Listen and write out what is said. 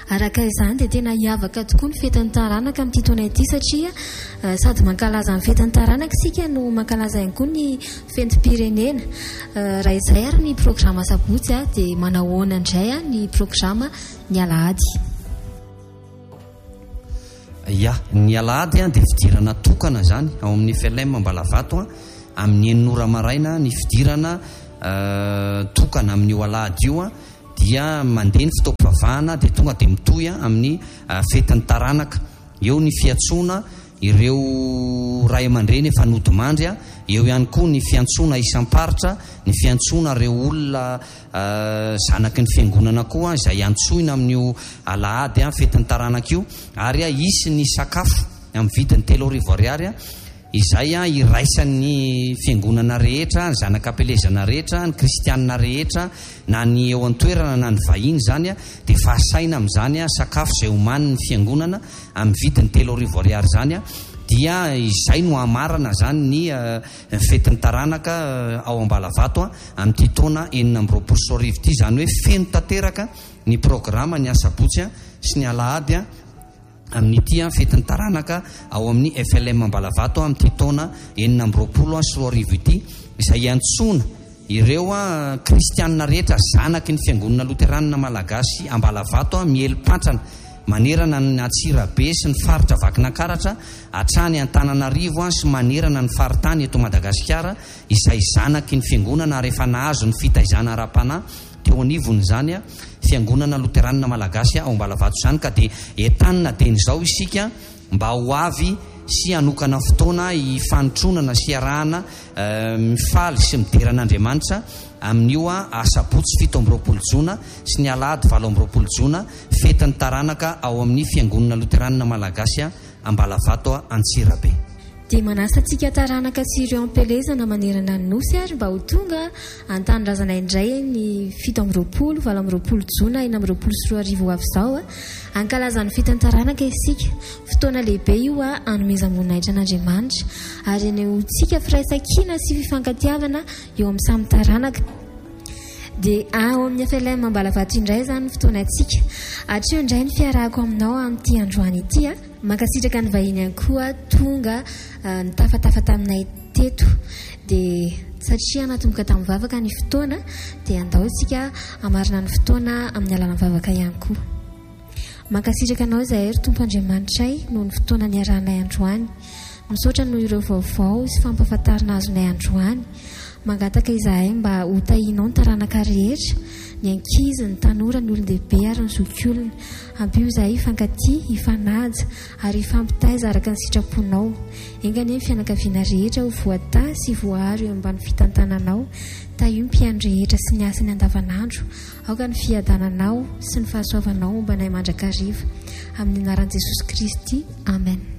araka izany dia tena hiavaka tokoa ny fetin'ny taranaka amin'ity taona ity satria sady mankalaza ny fetin'ny taranaka isika no mankalaza ihany koa ny fetim-pirenena. Raha izay ary ny programa sabotsy dia manahoana indray ny programa ny alahady. Ya, ny alahady dia fidirana tokana zany ao amin'ny FLM Ambalavato amin'ny 9 maraina ny fidirana tokana amin'io alahady io dia mandeha ny fitaovavahana dia tonga dia mitohy amin'ny fetin'ny taranaka. Eo ny fiantsoana ireo ray aman-dreny efa nodimandry, eo ihany koa ny fiantsoana isam-paritra, ny fiantsoana ireo olona zanaky ny fiangonana koa izay antsoina amin'io alahady fetin'ny taranaka io, ary isy ny sakafo amin'ny vidiny 3,000 ariary izay iraisan'ny fiangonana rehetra, ny zanak'ampelezana rehetra, ny kristianina rehetra, na ny eo an-toerana na ny vahiny zany dia fahasaina amin'izany sakafo izay homanin'ny fiangonana amin'ny vidiny 3,000 ariary zany dia izay no amarana zany ny fetin'ny taranaka ao Ambalavato amin'ity taona 2024 ity, zany hoe feno tanteraka ny programa ny asabotsy sy ny alahady amin'ity fetin'ny taranaka ao amin'ny FLM Ambalavato amin'ity taona 2024 ity, izay antsoina ireo kristianina rehetra zanaky ny fiangonana loteranina malagasy Ambalavato mielipantrana manerana ny Atsirabe sy ny faritra Vakinankaratra hatrany Antananarivo sy manerana ny faritany eto Madagasikara, izay zanaky ny fiangonana rehefa nahazo ny fitaizana ara-panahy teo anivony zany fiangonana loteranina malagasy ao Ambalavato zany. Ka dia entanina dinyzao isika mba ho avy sy hanokana fotoana hifanotronana sy arahana mifaly sy mideran'Andriamanitra amin'io asabotsy 17 jona sy ny alahady 20 jona fetin'ny taranaka ao amin'ny fiangonana loteranina malagasy Ambalavato Antsirabe. Dia manasa antsika taranaka sy ireo ampelezana manerana ny nosy ary mba ho tonga antanindrazana indray ny 17, 20 jona 2024 avy izao ankalazan'ny fetin'ny taranaka isika. Fotoana lehibe io hanomezam-boninahitra an'Andriamanitra ary nehotsika firaisan-kina sy fifankatiavana eo amin'ny samy taranaka. Dia ao amin'ny FLM Ambalavato indray zany fotoana antsika. Hatreo indray ny fiarahako aminao amin'ity androany ity mankasitraka ny vahiny ihany koa tonga ny tafatafa taminay teto, dia satria anatomboka tamin'ny vavaka ny fotoana dia andao isika amarina ny fotoana amin'ny alàna vavaka ihany koa. Mankasitraka anao izahay ry Tompo Andriamanitray noho ny fotoana ny arahanay androany, misaotra noho ireo vaovao sy fampahafantarana azonay androany. Mangataka izahay mba ho tahinao ny taranaka rehetra, ny ankizy, ny tanora, ny olon-dehibe ary ny zokiolona. Ampio izahay hifankatia, hifanaja ary hifampitaiza araka ny sitraponao. Engany ny fianakaviana rehetra ho voata sy voaharo eo ambany fitantananao. Taio ny mpiaino rehetra sy ny asany andavanandro. Aoka ny fiadananao sy ny fahasoavanao mombanay mandrakariva. Amin'ny anaran'i Jesosy Kristy. Amen.